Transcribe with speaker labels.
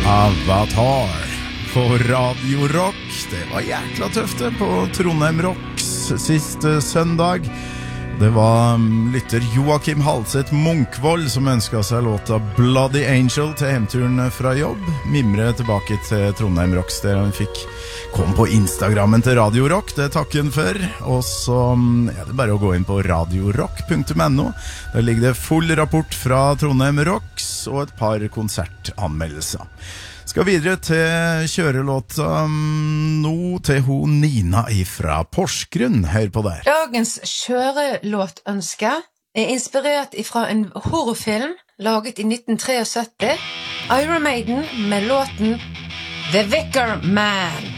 Speaker 1: Avatar på Radio Rock. Det var jækla tøft det på Trondheim Rocks siste søndag. Det var lytter Joakim Halseth Munkvold som ønsket seg låta Bloody Angel til hjemturen fra jobb. Mimre tilbake til Trondheim Rocks der han fikk komme på Instagrammen til Radio Rock. Det takker han for. Og så er det bare å gå inn på radiorock.no. Der ligger det full rapport fra Trondheim Rocks og et par konsertanmeldelser. Skal videre til kjørelåta nå til hun Nina ifra Porsgrunn. Hør på der.
Speaker 2: Dagens kjørelåtønske inspirert ifra en horrorfilm laget i 1973. Iron Maiden med låten The Wicker Man.